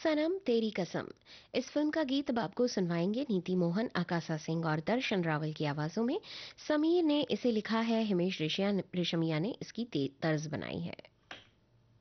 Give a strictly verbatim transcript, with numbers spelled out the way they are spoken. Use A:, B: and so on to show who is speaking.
A: सनम तेरी कसम। इस फिल्म का गीत अब आपको सुनवाएंगे नीति मोहन, आकाशा सिंह और दर्शन रावल की आवाजों में। समीर ने इसे लिखा है, हिमेश रेशमिया रेशमिया ने इसकी ते- तर्ज बनाई है।